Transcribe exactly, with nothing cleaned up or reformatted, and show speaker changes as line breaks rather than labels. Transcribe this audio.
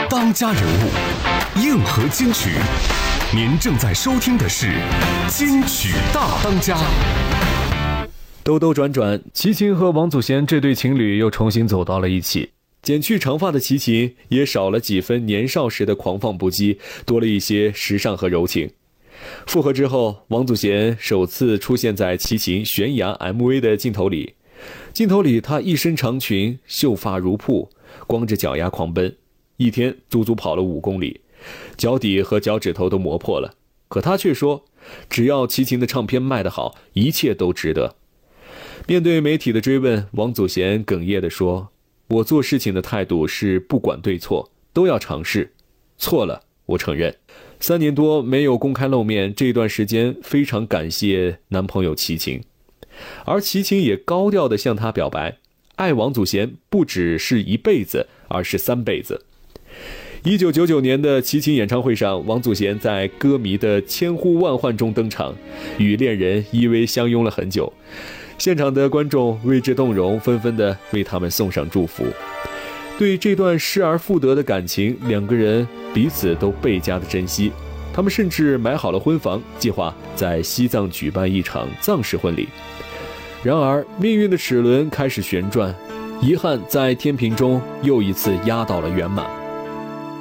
当家人物，硬核金曲。您正在收听的是金曲大当家。
兜兜转转，齐秦和王祖贤这对情侣又重新走到了一起。剪去长发的齐秦也少了几分年少时的狂放不羁，多了一些时尚和柔情。复合之后，王祖贤首次出现在齐秦悬崖 M V 的镜头里。镜头里，他一身长裙，秀发如瀑，光着脚丫狂奔，一天足足跑了五公里，脚底和脚趾头都磨破了。可他却说，只要齐秦的唱片卖得好，一切都值得。面对媒体的追问，王祖贤哽咽地说，我做事情的态度是不管对错，都要尝试，错了我承认。三年多没有公开露面，这段时间非常感谢男朋友齐秦。而齐秦也高调地向他表白，爱王祖贤不只是一辈子，而是三辈子。一九九九年的齐秦演唱会上，王祖贤在歌迷的千呼万唤中登场，与恋人依偎相拥了很久。现场的观众为之动容，纷纷地为他们送上祝福。对这段失而复得的感情，两个人彼此都倍加的珍惜。他们甚至买好了婚房，计划在西藏举办一场藏式婚礼。然而命运的齿轮开始旋转，遗憾在天平中又一次压倒了圆满。